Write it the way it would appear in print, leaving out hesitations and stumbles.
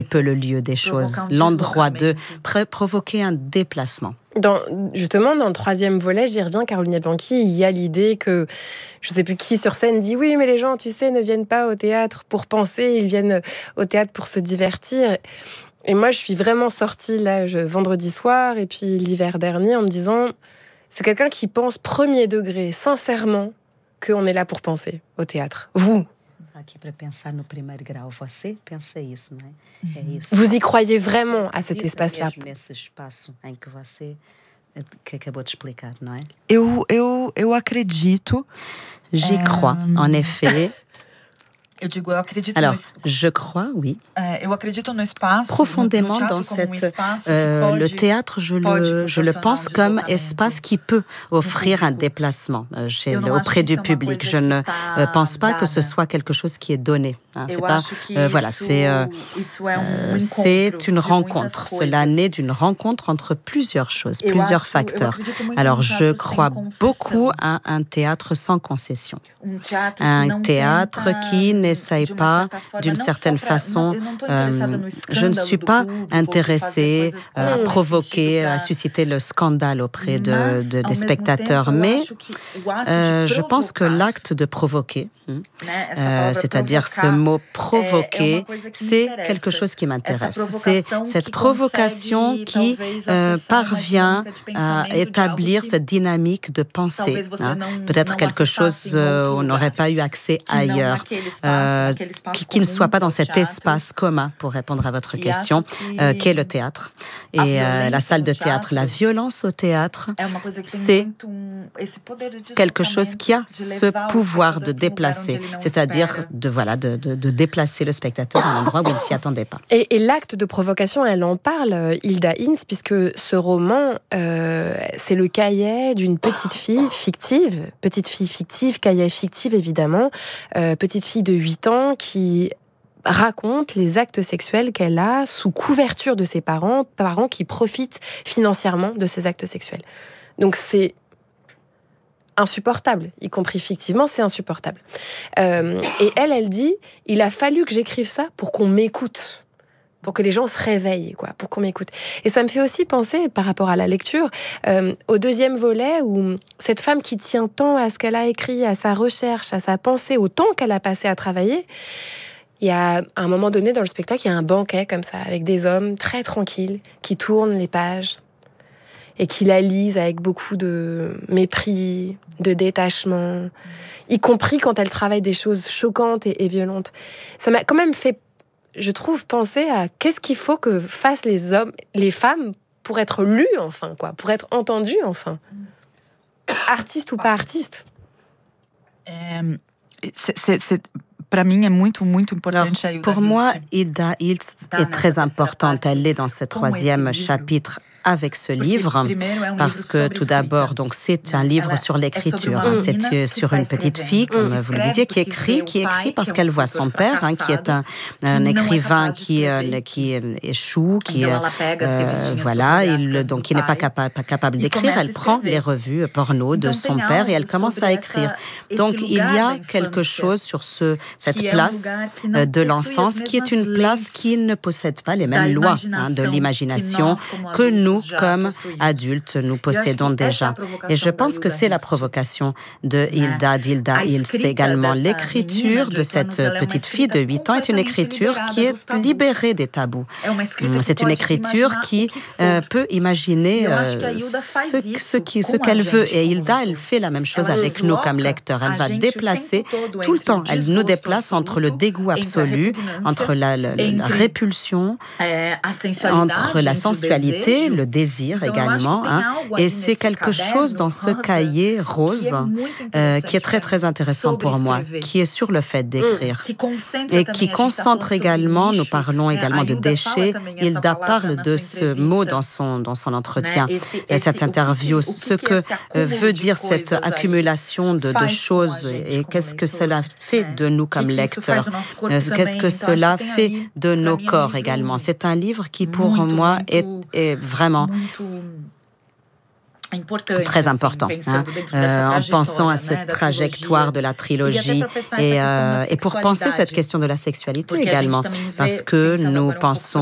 peu le lieu des choses, l'endroit de provoquer un déplacement. Justement, dans le troisième volet, j'y reviens, Caroline Bianchi, il y a l'idée que, je ne sais plus qui sur scène dit « Oui, mais les gens, tu sais, ne viennent pas au théâtre pour penser, ils viennent au théâtre pour se divertir. » Et moi, je suis vraiment sortie là, vendredi soir, et puis l'hiver dernier, en me disant « C'est quelqu'un qui pense premier degré, sincèrement, qu'on est là pour penser au théâtre. Vous ». Vous y croyez vraiment à cet espace-là? Eu acredito. J'y crois, en effet. Alors, je crois, oui. Profondément dans le théâtre, je le pense comme espace qui peut offrir un déplacement auprès du public. Je ne pense pas que ce soit quelque chose qui est donné. C'est pas, c'est une rencontre. Cela naît d'une rencontre entre plusieurs choses, plusieurs facteurs. Alors, je crois beaucoup à un théâtre sans concession. Un théâtre qui n'essaye pas, d'une certaine façon, je ne suis pas intéressée à provoquer, à susciter le scandale auprès des spectateurs, mais je pense que l'acte de provoquer, c'est-à-dire ce mot provoquer, c'est quelque chose qui m'intéresse. C'est cette provocation qui parvient à établir cette dynamique de pensée. Peut-être quelque chose où on n'aurait pas eu accès ailleurs, qui ne soit pas dans cet espace commun, pour répondre à votre question, qu'est le théâtre. Et la salle de théâtre, la violence au théâtre, c'est quelque chose qui a ce pouvoir de déplacer, c'est-à-dire de déplacer le spectateur à un endroit où il ne s'y attendait pas. Et l'acte de provocation, elle en parle, Hilda Hinz, puisque ce roman, c'est le cahier d'une petite fille fictive, cahier fictive évidemment, petite fille de 8 ans qui raconte les actes sexuels qu'elle a sous couverture de ses parents qui profitent financièrement de ces actes sexuels. Donc c'est insupportable, y compris fictivement, c'est insupportable. Et elle dit, il a fallu que j'écrive ça pour qu'on m'écoute, pour que les gens se réveillent, pour qu'on m'écoute. Et ça me fait aussi penser, par rapport à la lecture, au deuxième volet, où cette femme qui tient tant à ce qu'elle a écrit, à sa recherche, à sa pensée, au temps qu'elle a passé à travailler, il y a, à un moment donné dans le spectacle, il y a un banquet comme ça, avec des hommes très tranquilles, qui tournent les pages, et qui la lisent avec beaucoup de mépris, de détachement, y compris quand elle travaille des choses choquantes et violentes. Ça m'a quand même fait, je trouve, penser à qu'est-ce qu'il faut que fassent les hommes, les femmes, pour être lues enfin, pour être entendues enfin. Artiste ou pas artiste. Pour moi, Hilda Hinz est très importante. Elle est dans ce troisième chapitre avec ce livre, parce que tout d'abord, donc c'est un livre sur l'écriture. C'est sur une petite fille, comme vous le disiez, qui écrit parce qu'elle voit son père, qui est un écrivain qui échoue, qui n'est pas capable d'écrire. Elle prend les revues porno de son père et elle commence à écrire. Donc il y a quelque chose sur cette place de l'enfance qui est une place qui ne possède pas les mêmes lois de l'imagination que nous, comme adultes, nous possédons déjà. Et je pense que c'est la provocation d'Hilda Hinz également. L'écriture de cette petite fille de 8 ans est une écriture qui est libérée des tabous. C'est une écriture qui peut imaginer ce qu'elle veut. Et Hilda, elle fait la même chose avec nous comme lecteurs. Elle va déplacer tout le temps. Elle nous déplace entre le dégoût absolu, entre la répulsion, entre la sensualité, le désir également. Et c'est quelque chose dans ce cahier rose qui est très très intéressant pour moi, qui est sur le fait d'écrire et qui concentre également, nous parlons également de déchets. Hilda parle de ce mot dans son entretien, cette interview, ce que veut dire cette accumulation de choses et qu'est-ce que cela fait de nous comme lecteurs, qu'est-ce que cela fait de nos corps également. C'est un livre qui pour moi est vraiment très important, en pensant à cette trajectoire de la trilogie et pour penser cette question de la sexualité également, parce que nous pensons